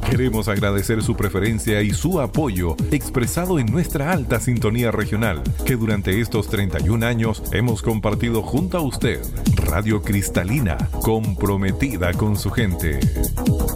Queremos agradecer su preferencia y su apoyo expresado en nuestra alta sintonía regional, que durante estos 31 años hemos compartido junto a usted. Radio Cristalina, comprometida con su gente.